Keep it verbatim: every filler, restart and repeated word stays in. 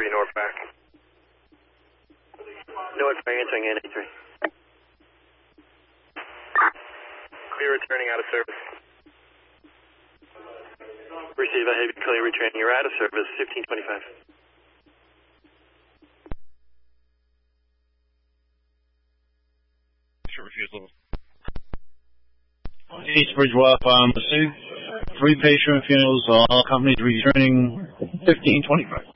W Northfire. Northfire entering N A three. Clear returning out of service. Receive a heavy clear returning. You're out of service, fifteen twenty-five. Short refusal. East Bridgewater, um, received three patient funerals, all companies returning fifteen twenty-five.